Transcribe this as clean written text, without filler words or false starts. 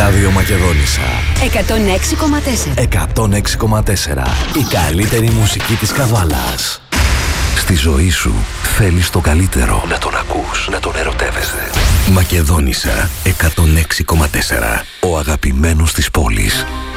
Ράδιο Μακεδόνισσα 106,4. 106,4. Η καλύτερη μουσική της Καβάλας. Στη ζωή σου θέλεις το καλύτερο. Να τον ακούς, να τον ερωτεύεσαι. Μακεδόνισσα 106,4. Ο αγαπημένος της πόλης.